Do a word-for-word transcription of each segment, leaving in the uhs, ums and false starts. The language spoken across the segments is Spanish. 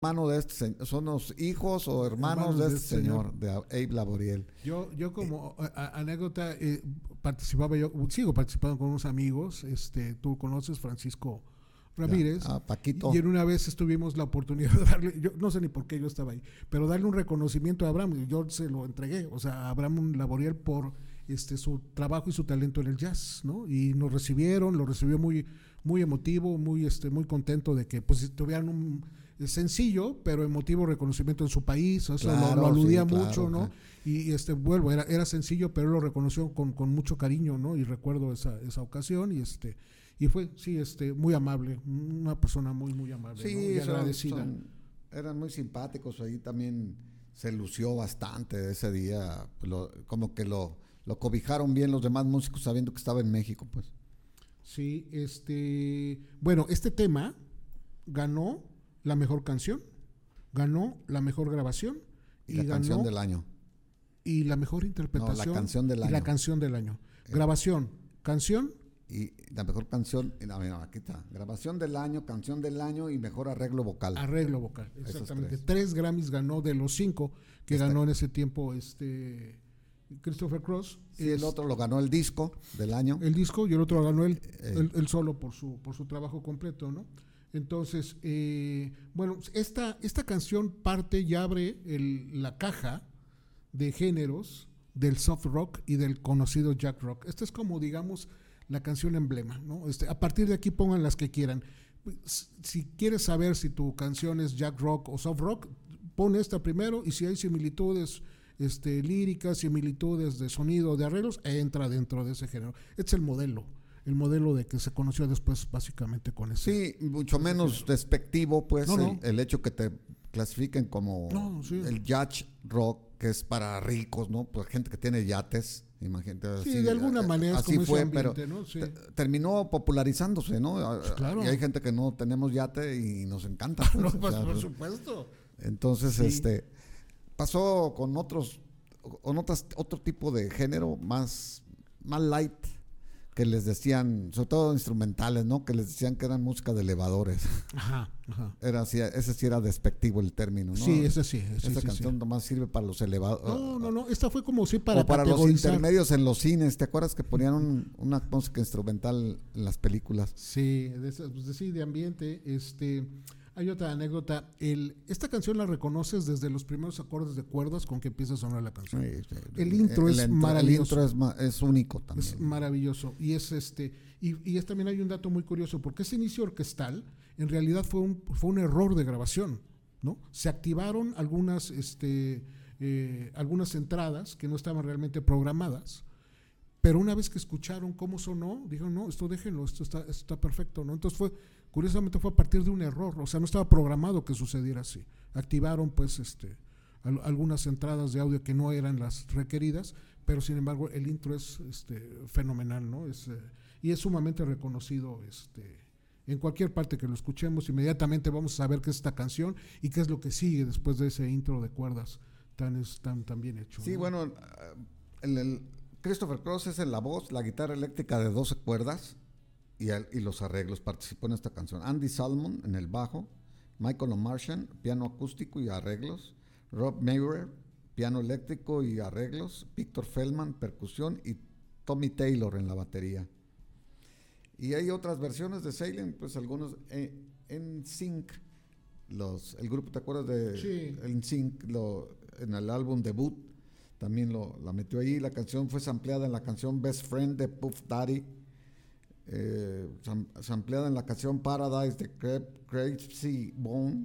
hermano de este señor, son los hijos o hermanos, hermanos de, de este señor, señor, de Abe Laboriel. Yo, yo como eh, a, anécdota, eh, participaba yo, sigo participando con unos amigos, este, tú conoces Francisco Ramírez, ya, ah, Paquito. Y en una vez estuvimos la oportunidad de darle, yo no sé ni por qué yo estaba ahí, pero darle un reconocimiento a Abraham, yo se lo entregué, o sea, a Abraham Laboriel por este su trabajo y su talento en el jazz, ¿no? Y nos recibieron, lo recibió muy, muy emotivo, muy, este, muy contento de que pues tuvieran un sencillo pero emotivo reconocimiento en su país, o sea, claro, lo, lo aludía sí, mucho, claro, ¿no? Claro. Y este vuelvo, era, era sencillo, pero él lo reconoció con, con mucho cariño, ¿no? Y recuerdo esa, esa ocasión y este y fue, sí, este, muy amable, una persona muy, muy amable, sí, ¿no? Y agradecida. Son, eran muy simpáticos, ahí también se lució bastante ese día, lo, como que lo, lo cobijaron bien los demás músicos sabiendo que estaba en México, pues. Sí, este, bueno, este tema ganó la mejor canción, ganó la mejor grabación y, y la ganó, canción del año y la mejor interpretación, no, la canción del año, y la canción del año, eh, grabación, canción y la mejor canción, no, no, aquí está, grabación del año, canción del año y mejor arreglo vocal. Arreglo vocal, exactamente. Tres. tres Grammys ganó de los cinco que este, ganó en ese tiempo este Christopher Cross. Sí, es, el otro lo ganó el disco del año. El disco y el otro lo ganó él, eh, él, él solo por su por su trabajo completo, ¿no? Entonces, eh, bueno, esta, esta canción parte y abre el, la caja de géneros del soft rock y del conocido jack rock. Esta es como, digamos, la canción emblema, ¿no? Este, a partir de aquí pongan las que quieran. Si quieres saber si tu canción es jack rock o soft rock, pon esta primero y si hay similitudes este, líricas, similitudes de sonido, de arreglos, entra dentro de ese género. Este es el modelo. El modelo de que se conoció después básicamente con ese. Sí, mucho menos género. Despectivo, pues, no, no. El, el hecho que te clasifiquen como no, sí. el yacht rock, que es para ricos, ¿no? Pues gente que tiene yates, imagínate. Sí, así, de alguna manera así es como fue, ese ambiente, pero ¿no? Sí. te, terminó popularizándose, ¿no? Pues claro. Y hay gente que no tenemos yate y nos encanta. Pues, no, pues, o sea, por supuesto. Entonces, sí. este, pasó con otros, con otras, otro tipo de género más, más light, que les decían, sobre todo instrumentales, ¿no? Que les decían que eran música de elevadores. Ajá, ajá. Era así, ese sí era despectivo el término, ¿no? Sí, ese sí. Esa sí, canción sí. nomás sirve para los elevadores. No, no, no, esta fue como sí para o para los intermedios en los cines. ¿Te acuerdas que ponían un, una música instrumental en las películas? Sí, de, esas, pues, sí, de ambiente. Este, hay otra anécdota. El, esta canción la reconoces desde los primeros acordes de cuerdas con que empieza a sonar la canción. Sí, sí. El intro el, es el, maravilloso. El intro es, es único también. Es maravilloso. Y es este y, y es también hay un dato muy curioso, porque ese inicio orquestal en realidad fue un, fue un error de grabación, ¿no? Se activaron algunas, este, eh, algunas entradas que no estaban realmente programadas, pero una vez que escucharon cómo sonó, dijeron, no, esto déjenlo, esto está, esto está perfecto, ¿no? Entonces fue, curiosamente fue a partir de un error, o sea, no estaba programado que sucediera así. Activaron pues este al, algunas entradas de audio que no eran las requeridas, pero sin embargo el intro es este, fenomenal, ¿no? Es, eh, y es sumamente reconocido este, en cualquier parte que lo escuchemos, inmediatamente vamos a saber qué es esta canción y qué es lo que sigue después de ese intro de cuerdas tan, tan, tan bien hecho. Sí, ¿no? bueno, el, el Christopher Cross es en la voz, la guitarra eléctrica de doce cuerdas y, el, y los arreglos, participó en esta canción. Andy Salmon en el bajo, Michael O'Martian, piano acústico y arreglos, Rob Maurer, piano eléctrico y arreglos, Victor Feldman, percusión y Tommy Taylor en la batería. Y hay otras versiones de Sailing, pues algunos eh, en Sync, los, el grupo, ¿te acuerdas de sí. En Sync? Lo, en el álbum debut también lo, la metió ahí. La canción fue sampleada en la canción Best Friend de Puff Daddy, eh, sam, sampleada en la canción Paradise de Crazy Bone.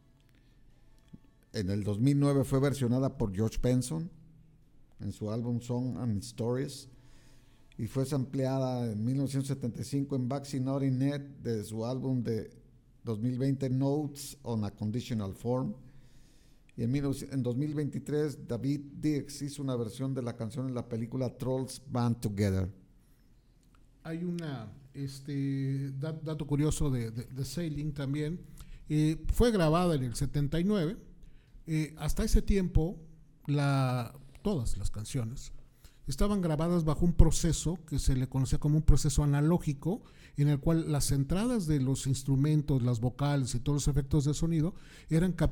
En el dos mil nueve fue versionada por George Benson en su álbum Song and Stories, y fue sampleada en mil novecientos setenta y cinco en Baxi Naughty Net de su álbum de dos mil veinte Notes on a Conditional Form. Y en, en dos mil veintitrés David Dix hizo una versión de la canción en la película Trolls Band Together. Hay una este dato curioso de, de, de Sailing también. Eh, fue grabada en el setenta y nueve. Eh, hasta ese tiempo la, todas las canciones estaban grabadas bajo un proceso que se le conocía como un proceso analógico, en el cual las entradas de los instrumentos, las vocales y todos los efectos de sonido eran